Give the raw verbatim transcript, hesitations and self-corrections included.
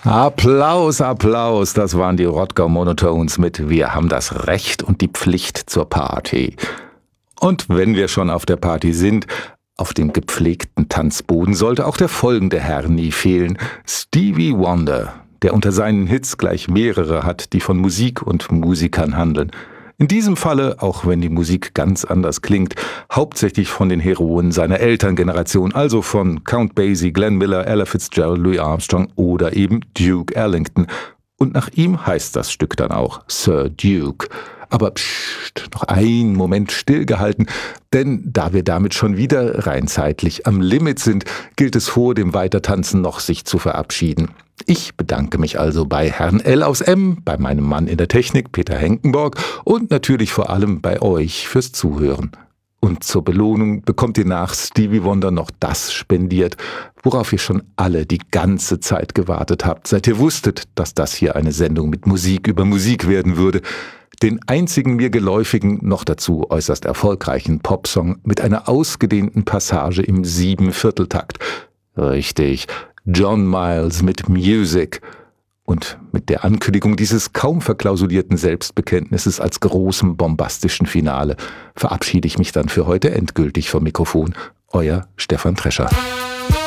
Applaus, Applaus, das waren die Rodger Monotones mit Wir haben das Recht und die Pflicht zur Party. Und wenn wir schon auf der Party sind, auf dem gepflegten Tanzboden sollte auch der folgende Herr nie fehlen, Stevie Wonder, der unter seinen Hits gleich mehrere hat, die von Musik und Musikern handeln. In diesem Falle, auch wenn die Musik ganz anders klingt, hauptsächlich von den Heroen seiner Elterngeneration, also von Count Basie, Glenn Miller, Ella Fitzgerald, Louis Armstrong oder eben Duke Ellington. Und nach ihm heißt das Stück dann auch Sir Duke. Aber pssst, noch einen Moment stillgehalten, denn da wir damit schon wieder rein zeitlich am Limit sind, gilt es vor dem Weitertanzen noch sich zu verabschieden. Ich bedanke mich also bei Herrn L aus M, bei meinem Mann in der Technik, Peter Henkenborg, und natürlich vor allem bei euch fürs Zuhören. Und zur Belohnung bekommt ihr nach Stevie Wonder noch das spendiert, worauf ihr schon alle die ganze Zeit gewartet habt, seit ihr wusstet, dass das hier eine Sendung mit Musik über Musik werden würde. Den einzigen mir geläufigen, noch dazu äußerst erfolgreichen Popsong mit einer ausgedehnten Passage im Siebenvierteltakt. Richtig, John Miles mit Music. Und mit der Ankündigung dieses kaum verklausulierten Selbstbekenntnisses als großem bombastischen Finale verabschiede ich mich dann für heute endgültig vom Mikrofon. Euer Stefan Trescher.